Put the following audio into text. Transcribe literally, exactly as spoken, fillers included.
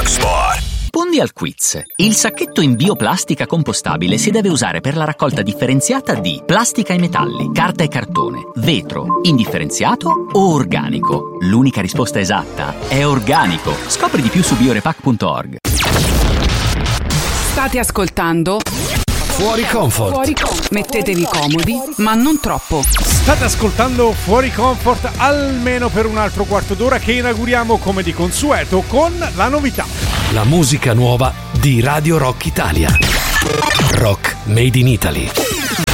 Rock Spot. Rispondi al quiz. Il sacchetto in bioplastica compostabile si deve usare per la raccolta differenziata di plastica e metalli, carta e cartone, vetro, indifferenziato o organico. L'unica risposta esatta è organico. Scopri di più su biorepack punto org. State ascoltando Fuori Comfort. Fuori Comfort. Mettetevi comodi, ma non troppo. State ascoltando Fuori Comfort almeno per un altro quarto d'ora, che inauguriamo come di consueto con la novità. La musica nuova di Radio Rock Italia. Rock Made in Italy.